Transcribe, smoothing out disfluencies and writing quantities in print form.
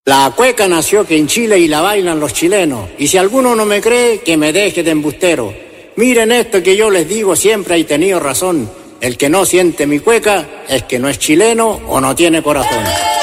La cueca nació que en Chile y la bailan los chilenos. Y si alguno no me cree, que me deje de embustero. Miren esto que yo les digo, siempre he tenido razón. El que no siente mi cueca es que no es chileno o no tiene corazón.